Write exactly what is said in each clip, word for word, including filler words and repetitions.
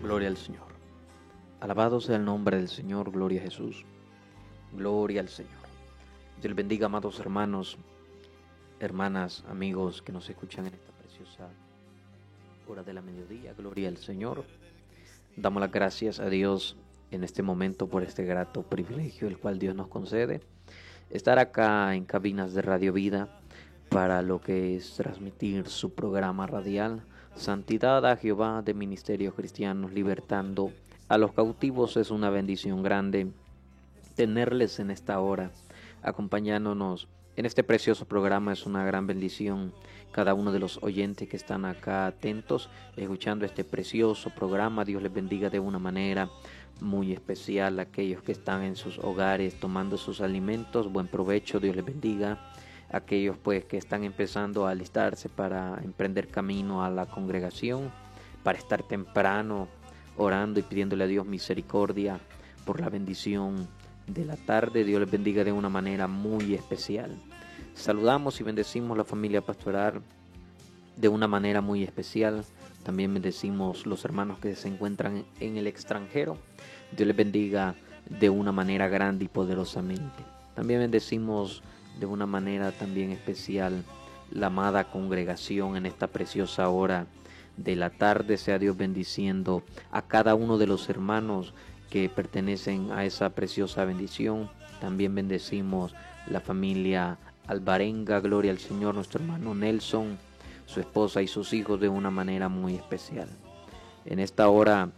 Gloria al Señor. Alabado sea el nombre del Señor. Gloria a Jesús. Gloria al Señor. Dios les bendiga, amados hermanos, hermanas, amigos que nos escuchan en esta preciosa hora de la mediodía. Gloria al Señor. Damos las gracias a Dios en este momento por este grato privilegio el cual Dios nos concede. Estar acá en cabinas de Radio Vida para lo que es transmitir su programa radial Santidad a Jehová de Ministerios Cristianos, libertando a los cautivos. Es una bendición grande tenerles en esta hora, acompañándonos en este precioso programa. Es una gran bendición cada uno de los oyentes que están acá atentos, escuchando este precioso programa. Dios les bendiga de una manera muy especial a aquellos que están en sus hogares tomando sus alimentos. Buen provecho, Dios les bendiga. Aquellos pues que están empezando a alistarse para emprender camino a la congregación, para estar temprano orando y pidiéndole a Dios misericordia por la bendición de la tarde. Dios les bendiga de una manera muy especial. Saludamos y bendecimos la familia pastoral de una manera muy especial. También bendecimos los hermanos que se encuentran en el extranjero. Dios les bendiga de una manera grande y poderosamente. También bendecimos de una manera también especial la amada congregación en esta preciosa hora de la tarde. Sea Dios bendiciendo a cada uno de los hermanos que pertenecen a esa preciosa bendición. También bendecimos la familia Alvarenga. Gloria al Señor. Nuestro hermano Nelson, su esposa y sus hijos de una manera muy especial. En esta hora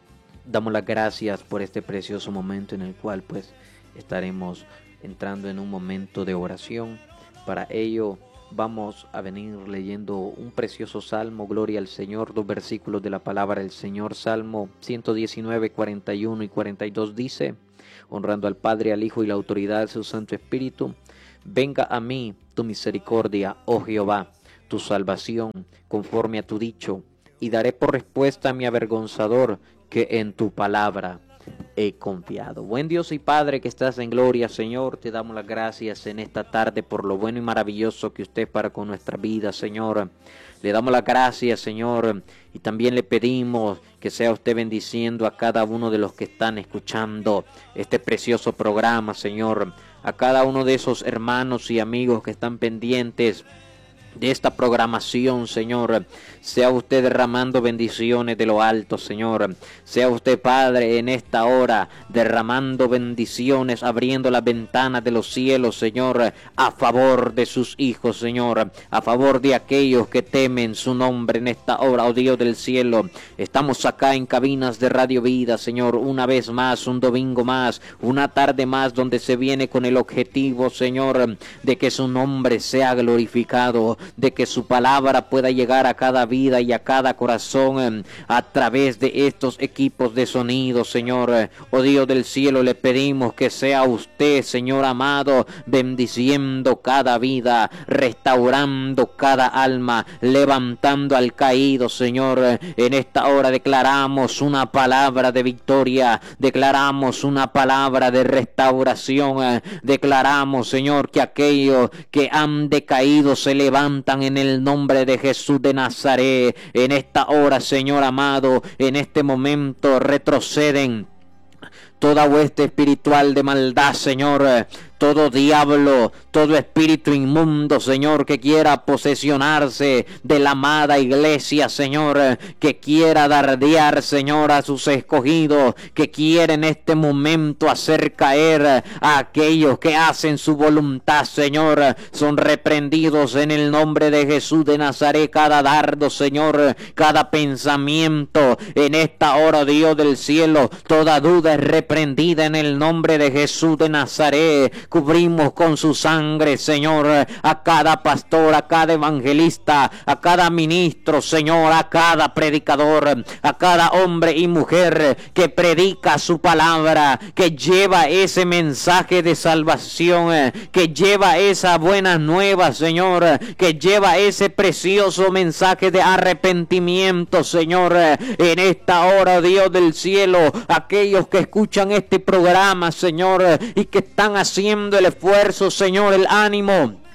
damos las gracias por este precioso momento en el cual pues estaremos entrando en un momento de oración. Para ello vamos a venir leyendo un precioso salmo. Gloria al Señor. Dos versículos de la palabra del Señor. Salmo ciento diecinueve, cuarenta y uno y cuarenta y dos dice: honrando al Padre, al Hijo y la autoridad de su Santo Espíritu. Venga a mí tu misericordia, oh Jehová, tu salvación, conforme a tu dicho, y daré por respuesta a mi avergonzador, que en tu palabra he confiado. Buen Dios y Padre que estás en gloria, Señor, te damos las gracias en esta tarde por lo bueno y maravilloso que usted es para con nuestra vida, Señor. Le damos las gracias, Señor, y también le pedimos que sea usted bendiciendo a cada uno de los que están escuchando este precioso programa, Señor, a cada uno de esos hermanos y amigos que están pendientes de esta programación, Señor. Sea usted derramando bendiciones de lo alto, Señor. Sea usted, Padre, en esta hora derramando bendiciones, abriendo las ventanas de los cielos, Señor, a favor de sus hijos, Señor, a favor de aquellos que temen su nombre en esta hora, oh Dios del cielo. Estamos acá en cabinas de Radio Vida, Señor, una vez más, un domingo más, una tarde más, donde se viene con el objetivo, Señor, de que su nombre sea glorificado, de que su palabra pueda llegar a cada vida y a cada corazón a través de estos equipos de sonido, Señor. Oh Dios del cielo, le pedimos que sea usted, Señor amado, bendiciendo cada vida, restaurando cada alma, levantando al caído, Señor. En esta hora declaramos una palabra de victoria, declaramos una palabra de restauración, declaramos, Señor, que aquellos que han decaído se levantan en el nombre de Jesús de Nazaret. En esta hora, Señor amado, en este momento retroceden toda hueste espiritual de maldad, Señor. Todo diablo, todo espíritu inmundo, Señor, que quiera posesionarse de la amada iglesia, Señor, que quiera dardear, Señor, a sus escogidos, que quiere en este momento hacer caer a aquellos que hacen su voluntad, Señor, son reprendidos en el nombre de Jesús de Nazaret. Cada dardo, Señor, cada pensamiento en esta hora, Dios del cielo, toda duda es reprendida en el nombre de Jesús de Nazaret. Cubrimos con su sangre, Señor, a cada pastor, a cada evangelista, a cada ministro, Señor, a cada predicador, a cada hombre y mujer que predica su palabra, que lleva ese mensaje de salvación, que lleva esa buena nueva, Señor, que lleva ese precioso mensaje de arrepentimiento, Señor. En esta hora, Dios del cielo, aquellos que escuchan este programa, Señor, y que están haciendo el esfuerzo, Señor, el ánimo,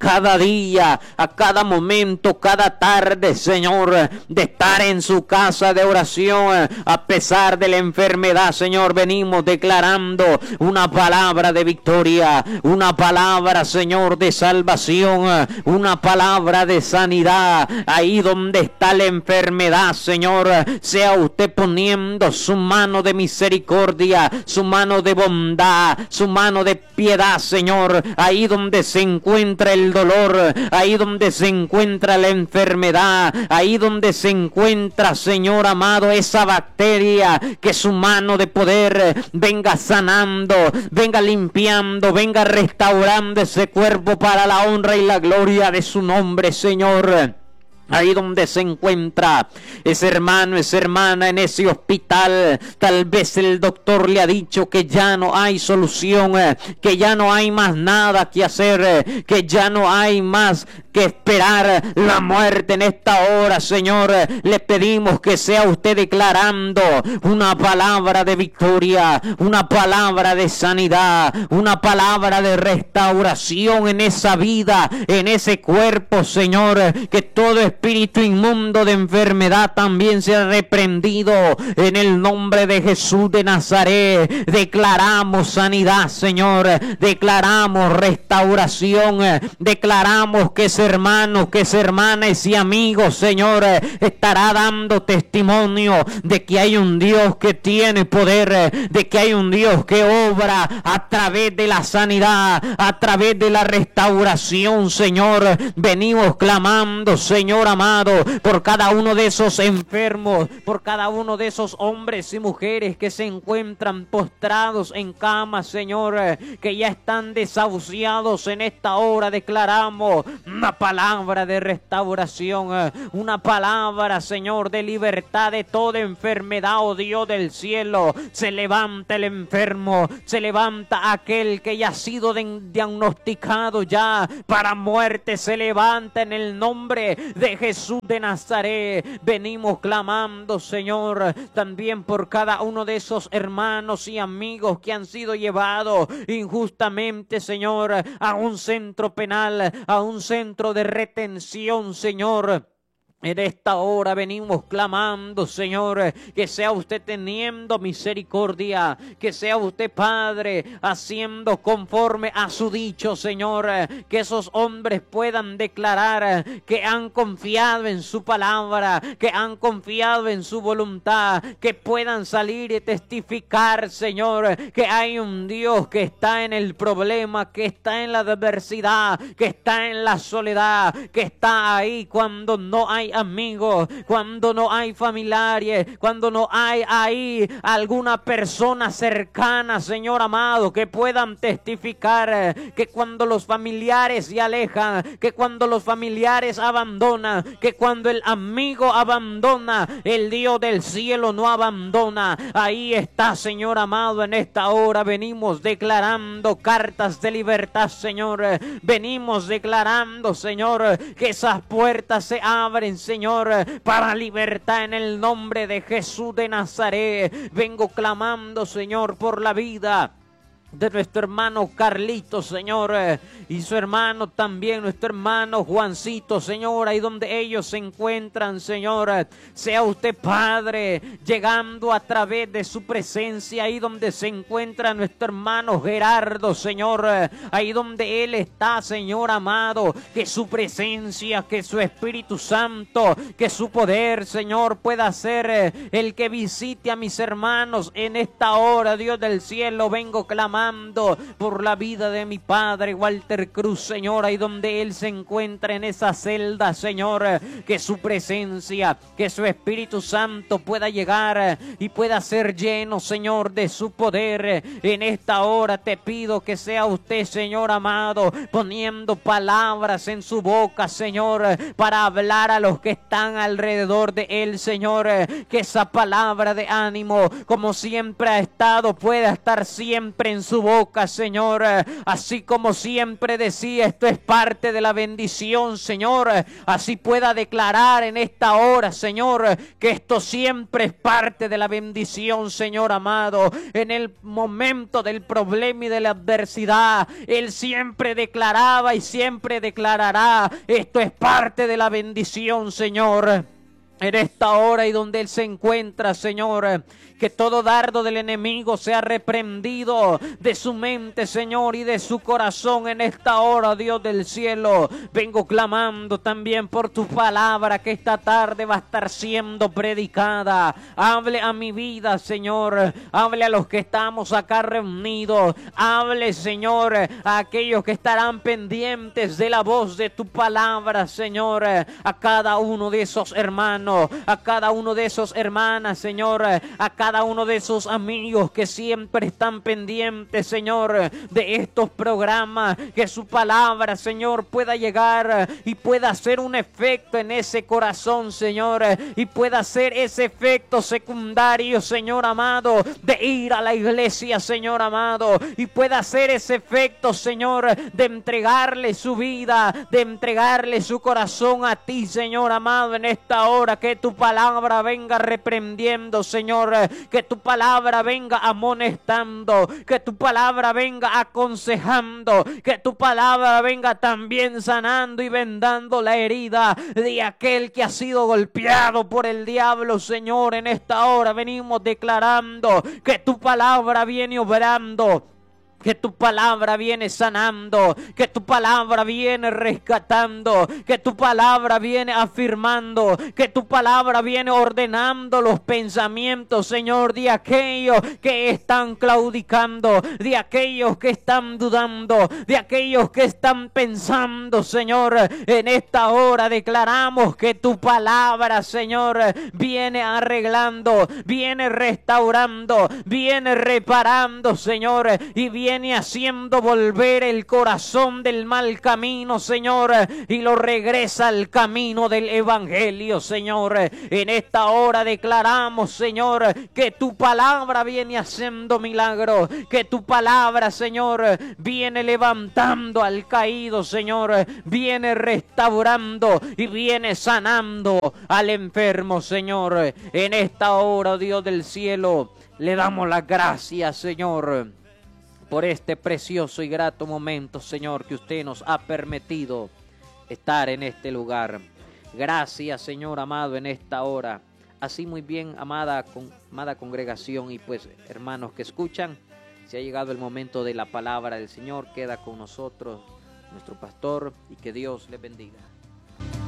cada día, a cada momento, cada tarde, Señor, de estar en su casa de oración, a pesar de la enfermedad, Señor, venimos declarando una palabra de victoria, una palabra, Señor, de salvación, una palabra de sanidad. Ahí donde está la enfermedad, Señor, sea usted poniendo su mano de misericordia, su mano de bondad, su mano de piedad, Señor. Ahí donde se encuentra el dolor, ahí donde se encuentra la enfermedad, ahí donde se encuentra, Señor amado, esa bacteria, que su mano de poder venga sanando, venga limpiando, venga restaurando ese cuerpo para la honra y la gloria de su nombre, Señor. Ahí donde se encuentra ese hermano, esa hermana en ese hospital, tal vez el doctor le ha dicho que ya no hay solución, que ya no hay más nada que hacer, que ya no hay más que esperar la muerte en esta hora, Señor. Le pedimos que sea usted declarando una palabra de victoria, una palabra de sanidad, una palabra de restauración en esa vida, en ese cuerpo, Señor, que todo es espíritu inmundo de enfermedad también sea reprendido en el nombre de Jesús de Nazaret. Declaramos sanidad, Señor, declaramos restauración, declaramos que ese hermano, que ese hermana, ese amigo, Señor, estará dando testimonio de que hay un Dios que tiene poder, de que hay un Dios que obra a través de la sanidad, a través de la restauración, Señor. Venimos clamando, Señor amado, por cada uno de esos enfermos, por cada uno de esos hombres y mujeres que se encuentran postrados en cama, Señor, que ya están desahuciados. En esta hora declaramos una palabra de restauración, una palabra, Señor, de libertad de toda enfermedad, oh Dios del cielo. Se levanta el enfermo, se levanta aquel que ya ha sido diagnosticado ya para muerte, se levanta en el nombre de Jesús de Nazaret. Venimos clamando, Señor, también por cada uno de esos hermanos y amigos que han sido llevados injustamente, Señor, a un centro penal, a un centro de retención, Señor. En esta hora venimos clamando, Señor, que sea usted teniendo misericordia, que sea usted, Padre, haciendo conforme a su dicho, Señor, que esos hombres puedan declarar que han confiado en su palabra, que han confiado en su voluntad, que puedan salir y testificar, Señor, que hay un Dios que está en el problema, que está en la adversidad, que está en la soledad, que está ahí cuando no hay amigos, cuando no hay familiares, cuando no hay ahí alguna persona cercana, Señor amado, que puedan testificar que cuando los familiares se alejan, que cuando los familiares abandonan, que cuando el amigo abandona, el Dios del cielo no abandona. Ahí está, Señor amado, en esta hora venimos declarando cartas de libertad, Señor. Venimos declarando, Señor, que esas puertas se abren, Señor, para libertad en el nombre de Jesús de Nazaret. Vengo clamando, Señor, por la vida de nuestro hermano Carlito, Señor, y su hermano también, nuestro hermano Juancito, Señor, ahí donde ellos se encuentran, Señor. Sea usted, Padre, llegando a través de su presencia, ahí donde se encuentra nuestro hermano Gerardo, Señor, ahí donde él está, Señor amado, que su presencia, que su Espíritu Santo, que su poder, Señor, pueda ser el que visite a mis hermanos en esta hora, Dios del cielo. Vengo clamando por la vida de mi padre Walter Cruz, Señor, ahí donde él se encuentra en esa celda, Señor, que su presencia, que su Espíritu Santo pueda llegar y pueda ser lleno, Señor, de su poder. En esta hora te pido que sea usted, Señor amado, poniendo palabras en su boca, Señor, para hablar a los que están alrededor de él, Señor, que esa palabra de ánimo, como siempre ha estado, pueda estar siempre en su boca, Señor. Así como siempre decía, esto es parte de la bendición, Señor. Así pueda declarar en esta hora, Señor, que esto siempre es parte de la bendición, Señor amado. En el momento del problema y de la adversidad, Él siempre declaraba y siempre declarará, esto es parte de la bendición, Señor. En esta hora y donde Él se encuentra, Señor, que todo dardo del enemigo sea reprendido de su mente, Señor, y de su corazón en esta hora, Dios del cielo. Vengo clamando también por tu palabra que esta tarde va a estar siendo predicada. Hable a mi vida, Señor. Hable a los que estamos acá reunidos. Hable, Señor, a aquellos que estarán pendientes de la voz de tu palabra, Señor. A cada uno de esos hermanos, a cada uno de esos hermanas, Señor, a cada uno de esos amigos que siempre están pendientes, Señor, de estos programas, que su palabra, Señor, pueda llegar y pueda hacer un efecto en ese corazón, Señor, y pueda hacer ese efecto secundario, Señor amado, de ir a la iglesia, Señor amado, y pueda hacer ese efecto, Señor, de entregarle su vida, de entregarle su corazón a ti, Señor amado, en esta hora. Que tu palabra venga reprendiendo, Señor, que tu palabra venga amonestando, que tu palabra venga aconsejando, que tu palabra venga también sanando y vendando la herida de aquel que ha sido golpeado por el diablo, Señor. En esta hora venimos declarando que tu palabra viene obrando, que tu palabra viene sanando, que tu palabra viene rescatando, que tu palabra viene afirmando, que tu palabra viene ordenando los pensamientos, Señor, de aquellos que están claudicando, de aquellos que están dudando, de aquellos que están pensando, Señor. En esta hora declaramos que tu palabra, Señor, viene arreglando, viene restaurando, viene reparando, Señor, y viene Viene haciendo volver el corazón del mal camino, Señor, y lo regresa al camino del evangelio, Señor. En esta hora declaramos, Señor, que tu palabra viene haciendo milagros, que tu palabra, Señor, viene levantando al caído, Señor, viene restaurando y viene sanando al enfermo, Señor. En esta hora, Dios del cielo, le damos las gracias, Señor, por este precioso y grato momento, Señor, que usted nos ha permitido estar en este lugar. Gracias, Señor amado, en esta hora. Así muy bien, amada, con, amada congregación y pues hermanos que escuchan, se ha llegado el momento de la palabra del Señor. Queda con nosotros nuestro pastor y que Dios le bendiga.